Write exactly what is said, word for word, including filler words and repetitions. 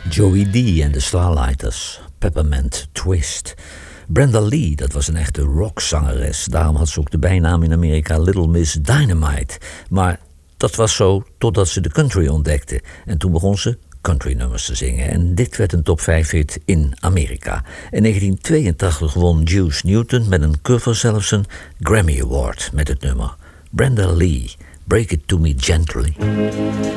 Joey D en de Starlighters, Peppermint Twist. Brenda Lee, dat was een echte rockzangeres. Daarom had ze ook de bijnaam in Amerika Little Miss Dynamite. Maar dat was zo totdat ze de country ontdekte. En toen begon ze countrynummers te zingen. En dit werd een top vijf hit in Amerika. In negentien tweeëntachtig won Juice Newton met een cover zelfs een Grammy Award met het nummer. Brenda Lee, Break It To Me Gently.